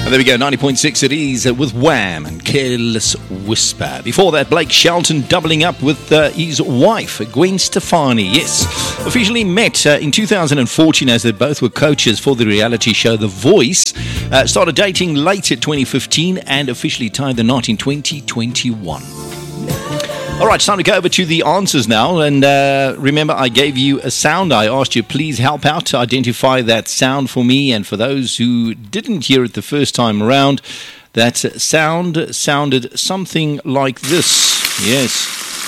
There we go, 90.6 it is with Wham and Careless Whisper. Before that, Blake Shelton doubling up with his wife, Gwen Stefani. Yes, officially met in 2014 as they both were coaches for the reality show The Voice. Started dating late at 2015 and officially tied the knot in 2021. All right, it's time to go over to the answers now. And remember, I gave you a sound. I asked you, please help out to identify that sound for me. And for those who didn't hear it the first time around, that sound sounded something like this. Yes.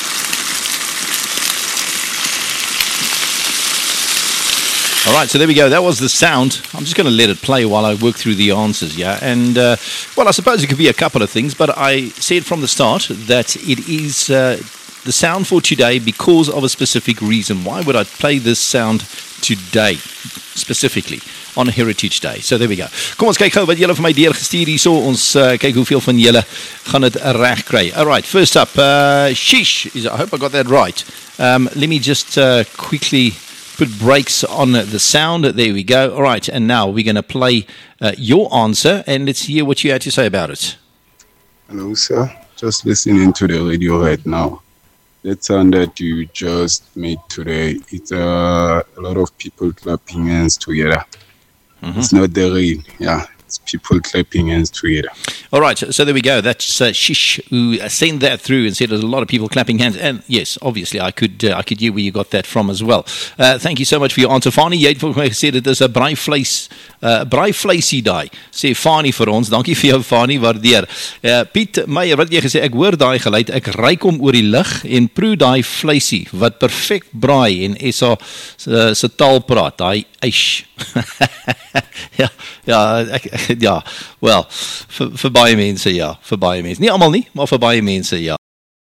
All right, so there we go. That was the sound. I'm just going to let it play while I work through the answers, yeah? And, well, I suppose it could be a couple of things, but I said from the start that it is the sound for today because of a specific reason. Why would I play this sound today, specifically, on Heritage Day? So there we go. Kom ons kyk gou wat julle vir my deurgestuur hierso. Ons kyk hoeveel van julle gaan dit reg kry. All right, first up, Shish. I hope I got that right. Let me just quickly put brakes on the sound. There we go. All right, and now we're going to play your answer, and let's hear what you had to say about it. Hello, sir. Just listening to the radio right now. That sound that you just made today, it's a lot of people clapping hands together. Mm-hmm. It's not the rain, yeah. It's people clapping hands together. All right, so there we go. That's Shish who sent that through and said there's a lot of people clapping hands. And yes, obviously, I could hear where you got that from as well. Thank you so much for your answer, Fani. Jy het vir my gesê dit is 'n braaivleisie daai. Sê Fani vir ons. Dankie vir jou, Fani, waardeer. Piet Meyer, wat jy gesê, ek hoor daai geluid, ek ruik hom oor die lug en proe daai vleisie wat perfek braai en SA se taal praat, daai eish. Ja, wel, vir baie mense ja, vir baie mense. Nie almal nie, maar vir baie mense ja.